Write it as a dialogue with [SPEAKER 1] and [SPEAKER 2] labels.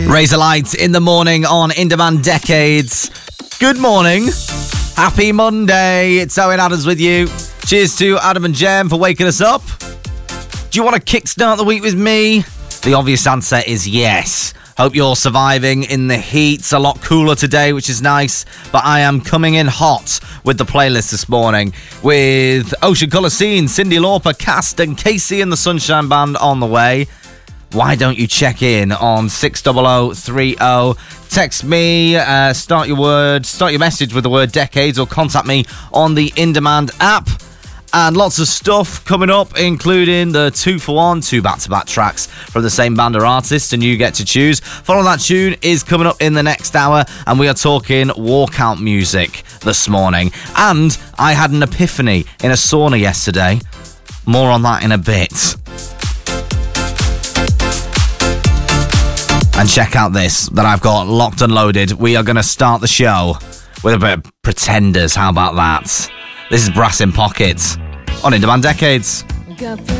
[SPEAKER 1] Razor Light in the morning on In Demand Decades. Good morning. Happy Monday. It's Owen Adams with you. Cheers to Adam and Jem for waking us up. Do you want to kickstart the week with me? The obvious answer is yes. Hope you're surviving in the heat. It's a lot cooler today, which is nice. But I am coming in hot with the playlist this morning with Ocean Colour Scene, Cyndi Lauper, Cast and Casey and the Sunshine Band on the way. Why don't you check in on 60030? Text me, start your message with the word decades, or contact me on the In Demand app. And lots of stuff coming up, including the 2-for-1, 2 back-to-back tracks from the same band or artist, and you get to choose. Follow That Tune is coming up in the next hour, and we are talking walkout music this morning. And I had an epiphany in a sauna yesterday. More on that in a bit. And check out this that I've got locked and loaded. We are going to start the show with a bit of Pretenders. How about that? This is Brass in Pockets on In Demand Decades.
[SPEAKER 2] Got the